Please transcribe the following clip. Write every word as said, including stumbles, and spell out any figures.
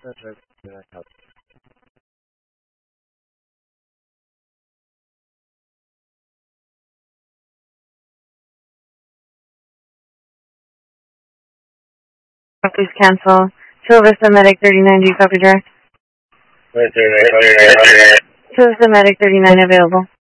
Please cancel. Chula Vista Medic thirty-nine, do you copy direct? Chula Vista Medic thirty-nine available.